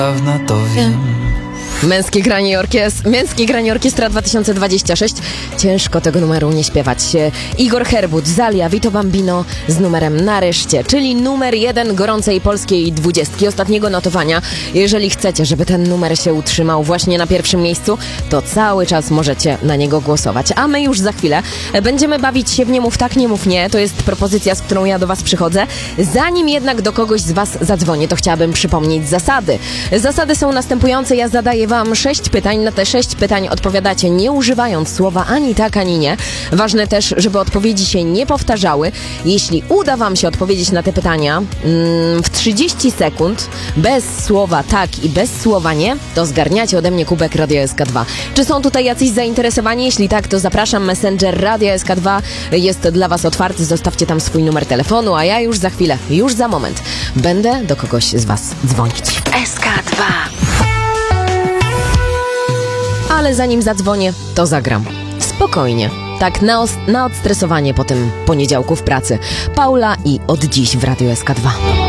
Dawna to wiem. Męskie granie orkiestra 2026. Ciężko tego numeru nie śpiewać. Igor Herbut, Zalia, Vito Bambino z numerem Nareszcie, czyli numer 1 gorącej polskiej 20, ostatniego notowania. Jeżeli chcecie, żeby ten numer się utrzymał właśnie na pierwszym miejscu, to cały czas możecie na niego głosować. A my już za chwilę będziemy bawić się w Nie mów tak, nie mów nie. To jest propozycja, z którą ja do was przychodzę. Zanim jednak do kogoś z was zadzwonię, to chciałabym przypomnieć zasady. Zasady są następujące. Ja zadaję wam 6 pytań. Na te 6 pytań odpowiadacie nie używając słowa ani tak, ani nie. Ważne też, żeby odpowiedzi się nie powtarzały. Jeśli uda wam się odpowiedzieć na te pytania w 30 sekund, bez słowa tak i bez słowa nie, to zgarniacie ode mnie kubek Radia SK2. Czy są tutaj jacyś zainteresowani? Jeśli tak, to zapraszam. Messenger Radia SK2 jest dla was otwarty. Zostawcie tam swój numer telefonu, a ja już za chwilę, już za moment będę do kogoś z was dzwonić. SK2. Ale zanim zadzwonię, to zagram. Spokojnie. Tak na odstresowanie po tym poniedziałku w pracy. Paula i Od dziś w Radiu SK2.